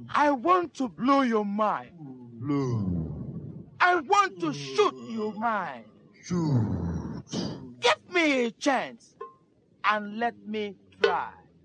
I want to blow your mind. Blow. I want to shoot your mind. Shoot. Give me a chance and let me try.